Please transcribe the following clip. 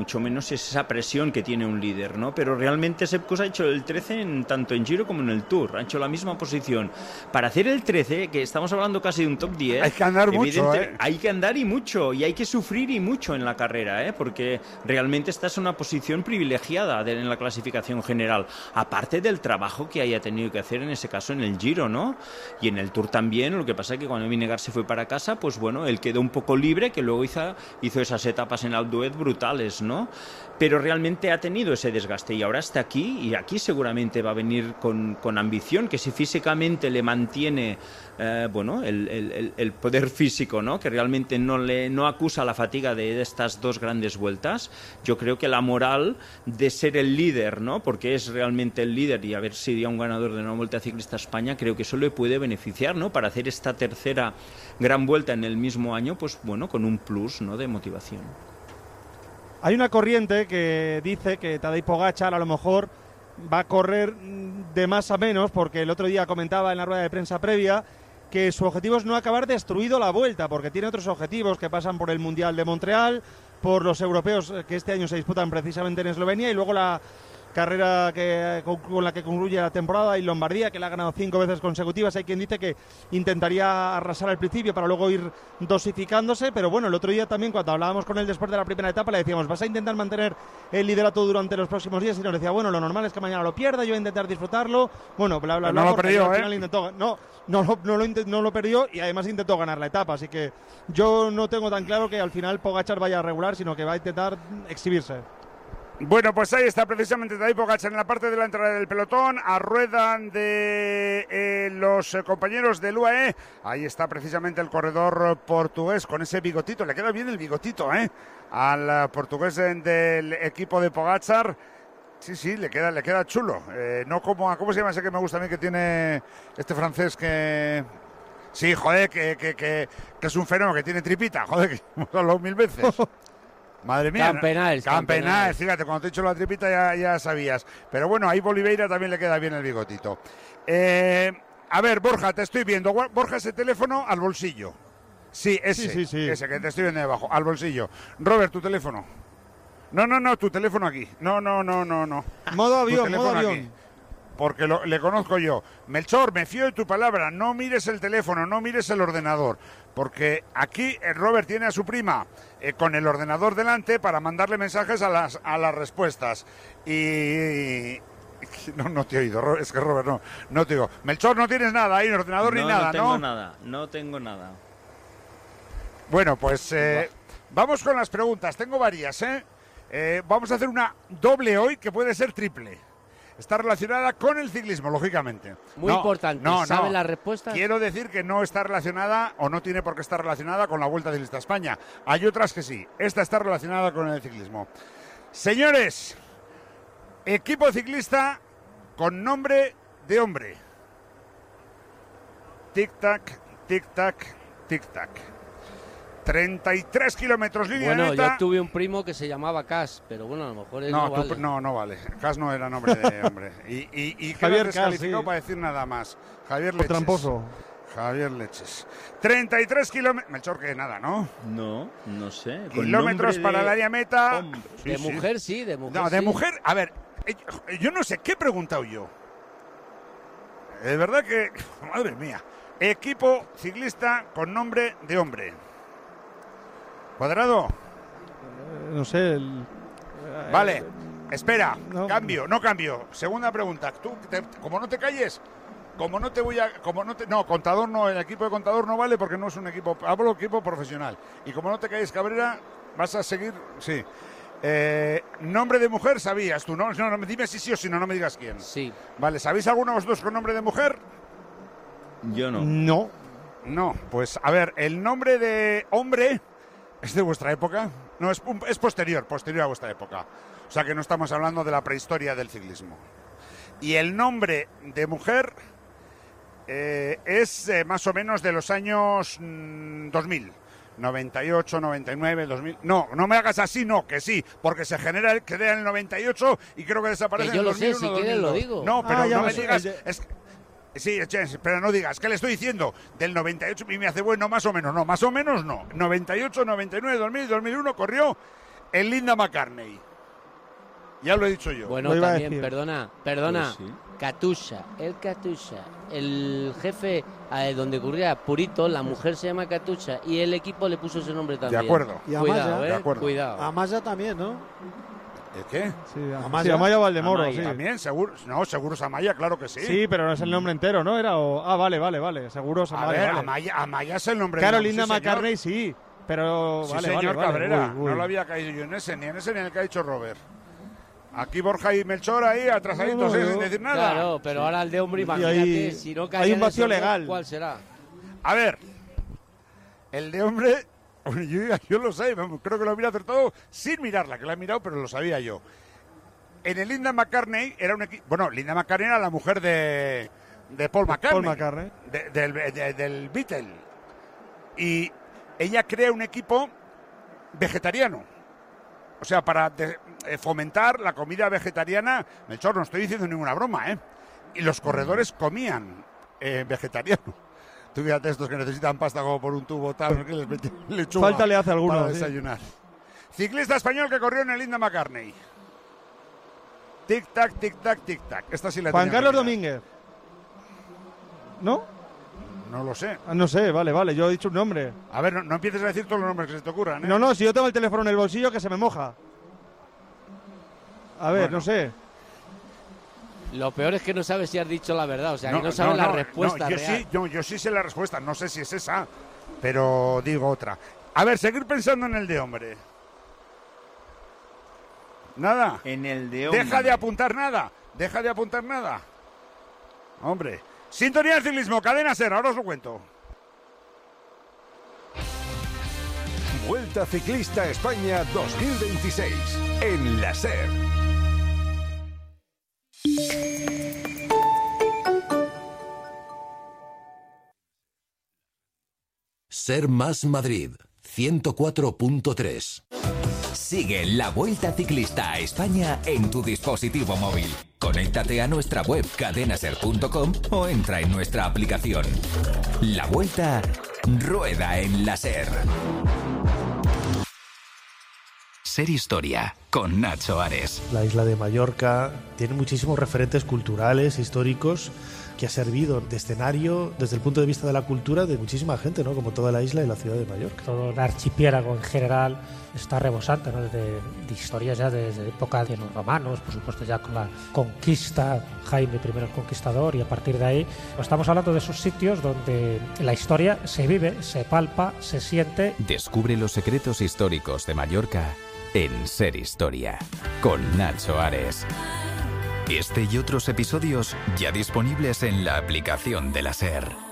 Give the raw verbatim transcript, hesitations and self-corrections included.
mucho menos es esa presión que tiene un líder, ¿no? Pero realmente Sepp Kuss ha hecho el trece en, tanto en Giro como en el Tour, ha hecho la misma posición. Para hacer el trece, que estamos hablando casi de un top diez, hay que andar mucho, ¿eh? Hay que andar y mucho, y hay que sufrir y mucho en la carrera, ¿eh? Porque realmente esta es una posición privilegiada de, en la clasificación general, aparte del trabajo que haya tenido que hacer en ese caso en el Giro, ¿no? Y en el Tour también, lo que pasa es que cuando Vingegaard se fue para casa, pues bueno, él quedó un poco libre, que luego hizo, hizo esas etapas en Alpe d'Huez brutales, ¿no? ¿no? Pero realmente ha tenido ese desgaste y ahora está aquí y aquí seguramente va a venir con, con ambición, que si físicamente le mantiene eh, bueno, el, el, el poder físico, ¿no? Que realmente no, le, no acusa la fatiga de, de estas dos grandes vueltas, yo creo que la moral de ser el líder, ¿no? Porque es realmente el líder y haber sido un ganador de una Vuelta Ciclista a España, creo que eso le puede beneficiar, ¿no? Para hacer esta tercera gran vuelta en el mismo año, pues bueno, con un plus, ¿no? De motivación. Hay una corriente que dice que Tadej Pogačar a lo mejor va a correr de más a menos, porque el otro día comentaba en la rueda de prensa previa que su objetivo es no acabar destruido la Vuelta, porque tiene otros objetivos que pasan por el Mundial de Montreal, por los europeos que este año se disputan precisamente en Eslovenia y luego la carrera que, con la que concluye la temporada y Lombardía, que la ha ganado cinco veces consecutivas. Hay quien dice que intentaría arrasar al principio para luego ir dosificándose, pero bueno, el otro día también cuando hablábamos con él después de la primera etapa le decíamos, ¿vas a intentar mantener el liderato durante los próximos días? Y nos decía, bueno, lo normal es que mañana lo pierda, yo voy a intentar disfrutarlo, bueno, bla, bla, bla. No lo perdió, ¿eh? Intentó, no, no, no, no, lo no lo perdió y además intentó ganar la etapa, así que yo no tengo tan claro que al final Pogačar vaya a regular, sino que va a intentar exhibirse. Bueno, pues ahí está precisamente Tadej Pogačar en la parte de la entrada del pelotón, a rueda de eh, los eh, compañeros del U A E. Ahí está precisamente el corredor portugués con ese bigotito, le queda bien el bigotito, ¿eh? Al uh, portugués del equipo de Pogačar. Sí, sí, le queda, le queda chulo. Eh, no como a, ¿cómo se llama ese que me gusta a mí que tiene este francés que... Sí, joder, que, que, que, que es un fenómeno, que tiene tripita, joder, que hemos hablado mil veces. Madre mía. Campenaes, Campenaes, fíjate, cuando te he dicho la tripita ya, ya sabías. Pero bueno, ahí Oliveira también le queda bien el bigotito. Eh, a ver, Borja, te estoy viendo. Borja, ese teléfono al bolsillo. Sí, ese, sí, sí, sí. ese que te estoy viendo debajo, al bolsillo. Robert, tu teléfono. No, no, no, tu teléfono aquí. No, no, no, no, no. Modo avión, modo avión. Aquí. Porque lo, le conozco yo. Melchor, me fío de tu palabra, no mires el teléfono, no mires el ordenador, porque aquí el Robert tiene a su prima eh, con el ordenador delante para mandarle mensajes a las, a las respuestas. Y... No, no te he oído, es que Robert, no, no te digo. Melchor, no tienes nada ahí, en el ordenador no, ni nada, ¿no? No tengo nada, no tengo nada. Bueno, pues eh, vamos con las preguntas, tengo varias, ¿eh? ¿eh? Vamos a hacer una doble hoy que puede ser triple. Está relacionada con el ciclismo, lógicamente. Muy no, importante. No, ¿Saben no. las respuestas? Quiero decir que no está relacionada o no tiene por qué estar relacionada con la Vuelta Ciclista a España. Hay otras que sí. Esta está relacionada con el ciclismo. Señores, equipo ciclista con nombre de hombre. Tic-tac, tic-tac, tic-tac. treinta y tres kilómetros línea bueno, de meta. Yo tuve un primo que se llamaba Cas, pero bueno, a lo mejor él no, no tú, vale. No, no vale. Cas no era nombre de hombre. Y, y, y Javier descalificado Cas, sí. para decir nada más. Javier Leches. Tramposo. Javier Leches. treinta y tres kilómetros. Melchor, que nada, ¿no? No, no sé. Kilómetros para el área meta. Sí, de sí. mujer sí, de mujer No, de sí. mujer, a ver, yo no sé, ¿qué he preguntado yo? Es verdad que, madre mía, equipo ciclista con nombre de hombre. ¿Cuadrado? Eh, no sé. El, vale, eh, espera, no. cambio, no cambio. Segunda pregunta, tú, te, como no te calles, como no te voy a, como no te, no, contador no, el equipo de contador no vale porque no es un equipo, hablo equipo profesional. Y como no te calles, Cabrera, vas a seguir, sí. Eh, nombre de mujer, ¿sabías tú? No, no, no me dime si sí o si no, no me digas quién. Sí. Vale, ¿sabéis alguno de vosotros con nombre de mujer? Yo no. No. No, pues a ver, el nombre de hombre es de vuestra época. No, es, es posterior, posterior a vuestra época. O sea que no estamos hablando de la prehistoria del ciclismo. Y el nombre de mujer eh, es eh, más o menos de los años mmm, dos mil. noventa y ocho, noventa y nueve, dos mil. No, no me hagas así, no, que sí, porque se genera el que en el noventa y ocho y creo que desaparece que yo en el dos mil uno, lo sé, si quieres lo digo. No, pero ah, no me pues, digas. de... Es, sí, pero no digas, ¿qué le estoy diciendo? Del noventa y ocho y me hace bueno, más o menos, no, más o menos no. noventa y ocho, noventa y nueve, dos mil, dos mil uno corrió el Linda McCartney. Ya lo he dicho yo. Bueno, también, perdona, perdona. Pues sí. Katusha, el Katusha, el jefe eh, donde ocurría Purito, la mujer se llama Katusha y el equipo le puso ese nombre también. De acuerdo. Y Cuidado, Amaya, eh, de acuerdo. Cuidado. Amaya también, ¿no? ¿El qué? Sí, Amaya, sí, Amaya Valdemoro, Amaya. sí. También, seguro. No, seguro es Amaya, claro que sí. Sí, pero no es el nombre entero, ¿no? Era o... Ah, vale, vale, vale. Seguro es Amaya. A ver, vale. Amaya, Amaya es el nombre. Claro, de Linda sí, McCartney sí, pero sí, vale, señor vale, Cabrera. vale. Uy, uy. No lo había caído yo en ese, ni en ese ni en el que ha dicho Robert. Aquí Borja y Melchor ahí atrasaditos, No, no, ¿eh? no. sin decir nada. Claro, pero sí. ahora el de hombre, Y imagínate, hay- si no cae hay un en vacío esos dos, legal. ¿cuál será? A ver, el de hombre, yo, yo lo sé, creo que lo había acertado sin mirarla, que la he mirado, pero lo sabía yo. En el Linda McCartney era un equipo. Bueno, Linda McCartney era la mujer de, de Paul McCartney. Paul McCartney. de- del, de- del Beatle. Y ella crea un equipo vegetariano. O sea, para de- eh, fomentar la comida vegetariana. Melchor, no estoy diciendo ninguna broma, ¿eh? Y los corredores comían eh, vegetariano. Tú fíjate estos que necesitan pasta como por un tubo tal, que les meten lechuga Falta le hace a alguno, para sí. desayunar. Ciclista español que corrió en el Linda McCartney. Tic tac, tic tac, tic tac. Esta sí la Juan tenía Carlos que mirar. Domínguez. ¿No? No lo sé. Ah, no sé, vale, vale, yo he dicho un nombre. A ver, no, no empieces a decir todos los nombres que se te ocurran, ¿eh? No, no, si yo tengo el teléfono en el bolsillo que se me moja. A ver, Bueno. no sé. Lo peor es que no sabes si has dicho la verdad, o sea, No, que no sabes no, la no, respuesta no, yo real. sí, yo, yo sí sé la respuesta, no sé si es esa, pero digo otra. A ver, seguir pensando en el de hombre. Nada. En el de hombre. Deja de apuntar nada. Deja de apuntar nada. Hombre. Sintonía del ciclismo, cadena SER, ahora os lo cuento. Vuelta Ciclista España dos mil veintiséis en la SER. Ser Más Madrid, ciento cuatro punto tres. Sigue la Vuelta Ciclista a España en tu dispositivo móvil. Conéctate a nuestra web cadenaser punto com o entra en nuestra aplicación. La Vuelta rueda en la SER. Ser Historia con Nacho Ares. La isla de Mallorca tiene muchísimos referentes culturales, históricos, que ha servido de escenario desde el punto de vista de la cultura de muchísima gente, ¿no? Como toda la isla y la ciudad de Mallorca. Todo el archipiélago en general está rebosante, ¿no? de, de historias ya desde época de los romanos, por supuesto ya con la conquista, Jaime primero el Conquistador, y a partir de ahí pues estamos hablando de esos sitios donde la historia se vive, se palpa, se siente. Descubre los secretos históricos de Mallorca en Ser Historia con Nacho Ares. Este y otros episodios ya disponibles en la aplicación de la SER.